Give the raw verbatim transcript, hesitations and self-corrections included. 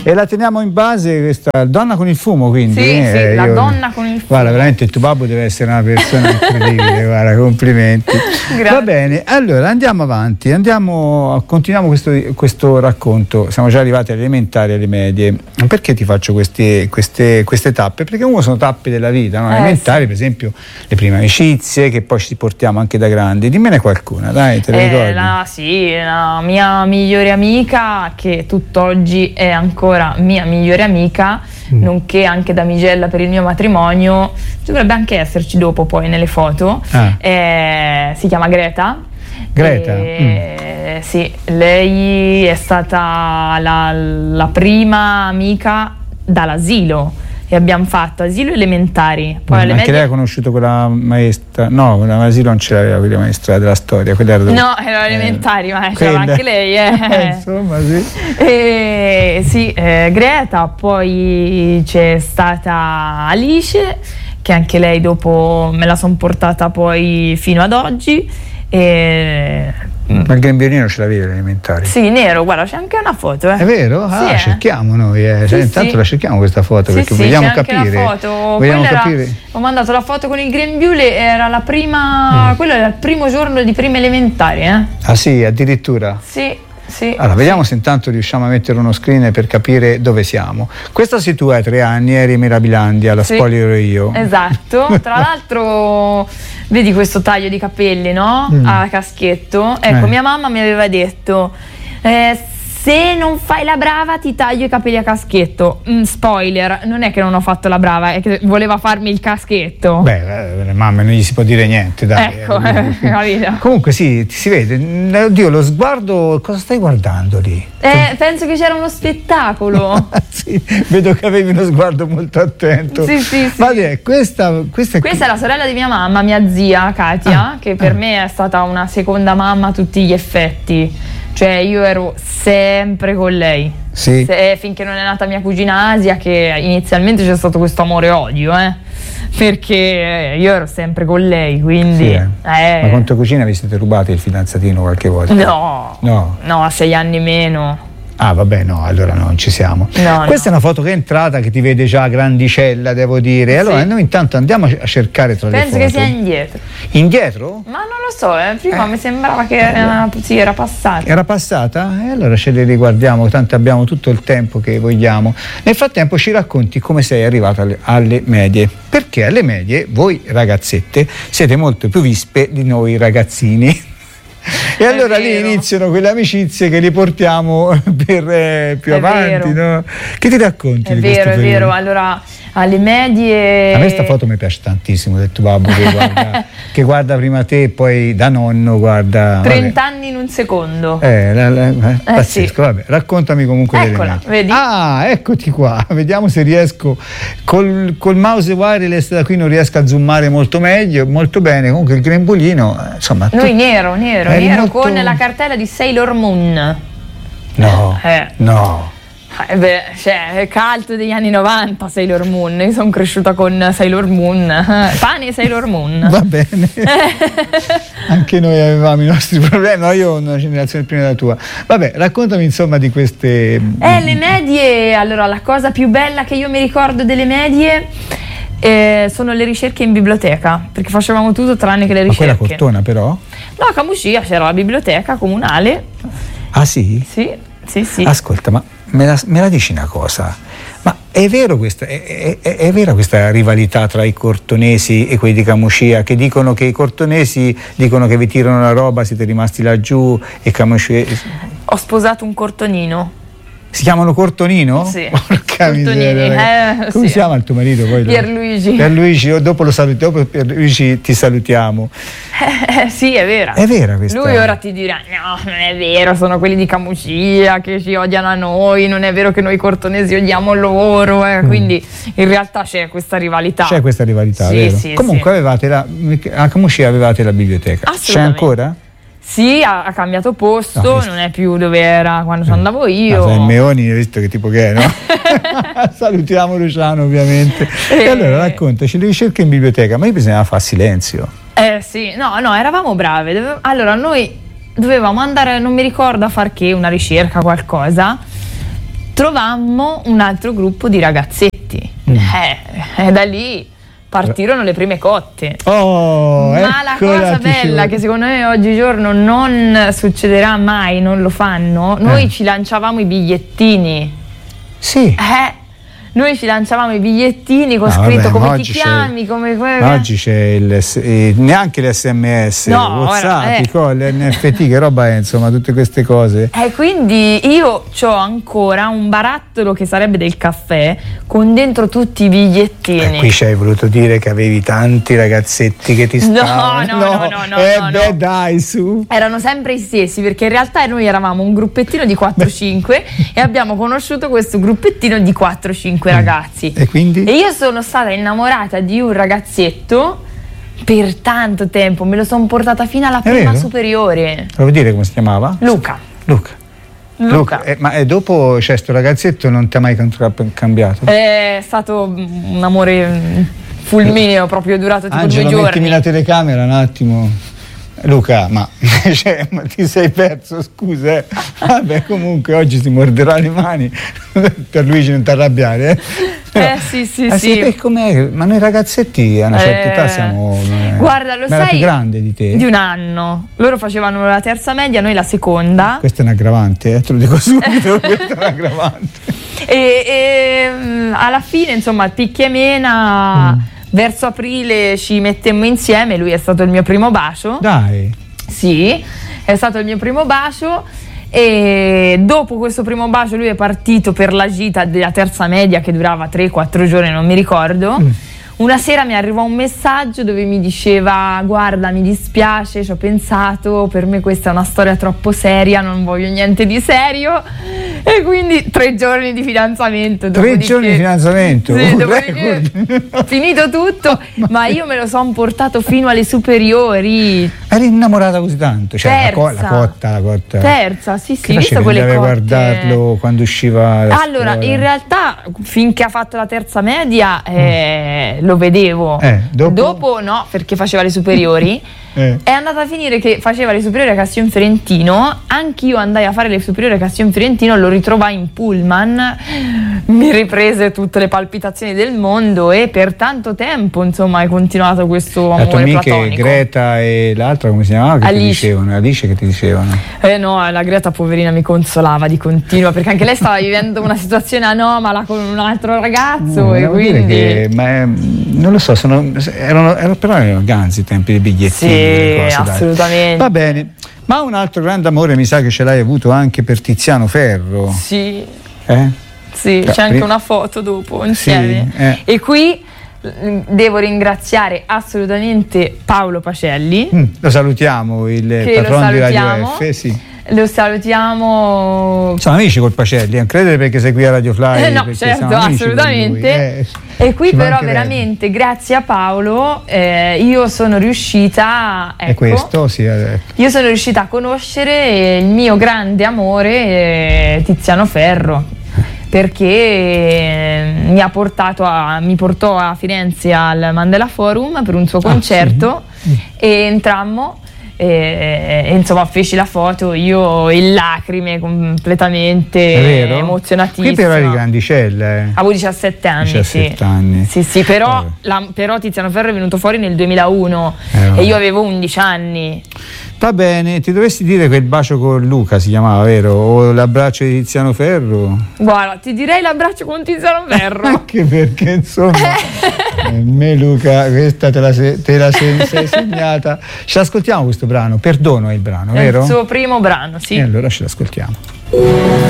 E la teniamo in base questa donna con il fumo, quindi. Sì, eh, sì, la io, donna con il fumo. Guarda, veramente il tuo babbo deve essere una persona incredibile, guarda, complimenti. Grazie. Va bene, allora andiamo avanti, andiamo, continuiamo questo, questo racconto. Siamo già arrivati alle elementari e alle medie. Perché ti faccio queste, queste, queste tappe? Perché comunque sono tappe della vita, no? Elementari, eh, sì. per esempio, le prime amicizie che poi ci portiamo anche da grandi. Dimmene qualcuna, dai, te le eh, ricordi? La, sì, la mia migliore amica, che tutt'oggi è ancora mia migliore amica, mm. nonché anche damigella per il mio matrimonio, dovrebbe anche esserci dopo poi nelle foto, ah. eh, si chiama Greta. Greta? E, mm. Sì, lei è stata la, la prima amica dall'asilo. E abbiamo fatto asilo elementari. Poi mm, alle anche medie... lei ha conosciuto quella maestra? No, quella asilo non ce l'aveva, quella maestra della storia. Quella era dove... No, era elementari, eh, ma quella... c'era anche lei. Eh. Insomma, sì. E, sì, eh, Greta, poi c'è stata Alice, che anche lei dopo me la son portata poi fino ad oggi. E... Ma il grembiolino ce l'avevi elementare? Sì, nero, guarda, c'è anche una foto. Eh. È vero? Ah, sì, cerchiamo noi, eh. sì, cioè, intanto sì. la cerchiamo questa foto, sì, perché sì, vogliamo c'è capire. Anche la foto. Vogliamo Era, capire. ho mandato la foto con il grembiule, era la prima, mm. quello era il primo giorno di prima elementare, eh? Ah sì, addirittura? Sì. Sì, allora, vediamo sì. se intanto riusciamo a mettere uno screen per capire dove siamo. Questa sei tu, hai tre anni, eri in Mirabilandia, la sì, spoilerò io. Esatto, tra l'altro vedi questo taglio di capelli, no? Mm. A caschetto. Ecco, eh. mia mamma mi aveva detto eh, se non fai la brava ti taglio i capelli a caschetto. Mm, spoiler, non è che non ho fatto la brava, è che voleva farmi il caschetto. Beh, le mamme non gli si può dire niente, dai. Ecco, eh, capito. Comunque sì, si vede. Oddio, lo sguardo, cosa stai guardando lì? Eh, penso che c'era uno spettacolo. Sì, vedo che avevi uno sguardo molto attento. Sì, sì, sì. Vabbè, questa, questa, è... questa è la sorella di mia mamma, mia zia Katia, ah, che per ah. me è stata una seconda mamma a tutti gli effetti. Cioè io ero sempre con lei, sì. Se, finché non è nata mia cugina Asia, che inizialmente c'è stato questo amore e odio, eh? Perché io ero sempre con lei, quindi... Sì, eh. Eh. Ma con tua cugina vi siete rubati il fidanzatino qualche volta? No, no, no, a sei anni meno. Ah vabbè, no, allora non ci siamo. No, Questa no. è una foto che è entrata, che ti vede già grandicella, devo dire. Sì. Allora noi intanto andiamo a cercare tra Penso le foto. Penso che sia indietro. Indietro? Ma non lo so, eh. prima eh. mi sembrava che era, sì, era passata. Era passata? E allora ce le riguardiamo, tanto abbiamo tutto il tempo che vogliamo. Nel frattempo ci racconti come sei arrivata alle, alle medie. Perché alle medie voi ragazzette siete molto più vispe di noi ragazzini. E allora lì iniziano quelle amicizie che li portiamo per eh, più è avanti, no? Che ti racconti è di vero, questo è periodo? vero, allora alle medie... A me sta foto mi piace tantissimo del tuo babbo che guarda, che guarda prima te e poi da nonno guarda... trenta anni in un secondo. Eh, la, la, eh, pazzesco, sì. Vabbè, raccontami comunque Eccola, delle medie. vedi? Ah, eccoti qua, vediamo se riesco, col, col mouse wireless da qui non riesco a zoomare molto meglio, molto bene, comunque il grembolino, insomma... Noi tu... nero, nero, nero molto... con la cartella di Sailor Moon. No, eh. no. Eh beh, cioè, è caldo degli anni novanta Sailor Moon, io sono cresciuta con Sailor Moon, pane e Sailor Moon. Va bene, anche noi avevamo i nostri problemi, no, io ho una generazione prima della tua. Vabbè, raccontami insomma di queste... Eh, le medie, allora la cosa più bella che io mi ricordo delle medie eh, sono le ricerche in biblioteca, perché facevamo tutto tranne che le ricerche. Ma quella Cortona però? No, a Camuscia c'era la biblioteca comunale. Ah sì? Sì, sì, sì. Ascolta, ma me la, me la dici una cosa? Ma è vero questa, è, è, è vera questa rivalità tra i cortonesi e quelli di Camuscia, che dicono che i cortonesi dicono che vi tirano la roba, siete rimasti laggiù e Camuscia... Ho sposato un cortonino. Si chiamano Cortonino? Sì. Porca miseria. Eh, Come sì. si chiama il tuo marito poi? Pierluigi. Pierluigi, io dopo lo saluti, dopo Pierluigi ti salutiamo. Eh, sì, è vera. È vera questa. Lui ora ti dirà: no, non è vero, sono quelli di Camuscia che ci odiano a noi, non è vero che noi cortonesi odiamo loro, eh. mm. Quindi in realtà c'è questa rivalità. C'è questa rivalità, sì, vero? sì, Comunque sì. avevate la, a Camuscia avevate la biblioteca. C'è ancora? Sì, ha, ha cambiato posto, no, non è più dove era quando ci andavo io. Ah, Meoni, hai visto che tipo che è, no? Salutiamo Luciano ovviamente. E... e allora raccontaci le ricerche in biblioteca, ma io bisognava fare silenzio. Eh sì, no, no, eravamo brave. Dove... Allora noi dovevamo andare, non mi ricordo a far che, una ricerca, qualcosa. trovammo un altro gruppo di ragazzetti. Mm. Eh, e da lì partirono le prime cotte. Oh, ma la cosa bella che secondo me oggigiorno non succederà mai, non lo fanno, noi eh. ci lanciavamo i bigliettini. Sì. Eh. Noi ci lanciavamo i bigliettini con no, scritto vabbè, come ti chiami, come ma oggi c'è il, eh, neanche l'esse emme esse, no, WhatsApp, eh. l'enne effe ti, che roba è, insomma, tutte queste cose. E eh, quindi io ho ancora un barattolo che sarebbe del caffè con dentro tutti i bigliettini. E qui ci hai voluto dire che avevi tanti ragazzetti che ti stavano. No, no, no, no, no. Eh no, beh, no. dai, su. Erano sempre i stessi, perché in realtà noi eravamo un gruppettino di quattro cinque e abbiamo conosciuto questo gruppettino di quattro cinque ragazzi. E quindi? E io sono stata innamorata di un ragazzetto per tanto tempo, me lo sono portata fino alla È prima vero? superiore. Vuoi dire come si chiamava? Luca. Luca. Luca. Luca. Eh, ma eh, dopo c'è sto ragazzetto, non ti ha mai cambiato? È stato un amore fulmineo, proprio durato tipo Angelo, due giorni. mettimi la telecamera un attimo. Luca, ma, cioè, ma ti sei perso, scusa, eh. Vabbè, comunque oggi si morderà le mani. Per Luigi non ti arrabbiare, eh? Però, eh sì sì eh, sì, sì. Com'è? Ma noi ragazzetti a una certa eh, età siamo eh, guarda, lo ma sai, più grande di te, di un anno. Loro facevano la terza media, noi la seconda. Questa è un aggravante, eh? Te lo dico subito. Questa è un aggravante. E, e alla fine, insomma, picchia e mena, mm. verso aprile ci mettemmo insieme. Lui è stato il mio primo bacio. Dai. Sì, è stato il mio primo bacio. E dopo questo primo bacio lui è partito per la gita della terza media che durava tre quattro giorni, non mi ricordo. Mm. Una sera mi arrivò un messaggio dove mi diceva: guarda, mi dispiace, ci ho pensato, per me questa è una storia troppo seria, non voglio niente di serio. E quindi tre giorni di fidanzamento. Tre giorni di fidanzamento? Sì, dopodiché, finito tutto, ma io me lo son portato fino alle superiori. Eri innamorata così tanto? Cioè, terza. La, co- la cotta, la cotta. Terza, sì, sì, che visto quelle cotte. Guardarlo quando usciva da Allora, scuola. in realtà, finché ha fatto la terza media, eh, mm. lo vedevo. Eh, dopo? dopo no, perché faceva le superiori. eh. È andata a finire che faceva le superiori a Cassion Fiorentino. Anch'io andai a fare le superiori a Cassion Fiorentino, lo ritrovai in pullman, mi riprese tutte le palpitazioni del mondo e per tanto tempo, insomma, è continuato questo amore platonico. La tua amica platonico. Greta e l'altra come si chiamava? Che Alice. ti dicevano? Alice che ti dicevano? Eh no, la Greta poverina mi consolava di continuo, perché anche lei stava vivendo una situazione anomala con un altro ragazzo. No, e quindi che, ma è, non lo so, sono, erano, erano però erano ganzi i tempi dei bigliettini. Sì, cose, assolutamente. Dai. Va bene, ma un altro grande amore mi sa che ce l'hai avuto anche per Tiziano Ferro. Sì. Eh? Sì, Cioè, c'è anche una foto dopo insieme. Sì, eh. E qui devo ringraziare assolutamente Paolo Pacelli. Mm, lo salutiamo, il patrono di Radio F. Sì. Lo salutiamo. Sono amici col Pacelli, non credere perché sei qui a Radio Fly. Eh no, certo, assolutamente. Eh, e qui però veramente grazie a Paolo eh, io sono riuscita, ecco, e questo sì, eh. io sono riuscita a conoscere il mio grande amore eh, Tiziano Ferro, perché mi ha portato a, mi portò a Firenze al Mandela Forum per un suo concerto. Ah, sì. E entrammo e, e insomma feci la foto io in lacrime, completamente emozionatissima. Qui però eri grandicella, eh. Avevo diciassette anni. diciassette sì. anni. Sì, sì, però, eh. la, però Tiziano Ferro è venuto fuori nel duemilauno eh, e io avevo undici anni. Va bene, ti dovessi dire quel bacio con Luca si chiamava, vero? O l'abbraccio di Tiziano Ferro? Guarda, ti direi l'abbraccio con Tiziano Ferro. Anche perché insomma eh, me Luca, questa te la, se, te la se, sei segnata. Ce l'ascoltiamo questo brano, Perdono è il brano, è vero? Il suo primo brano, sì. E allora ce l'ascoltiamo.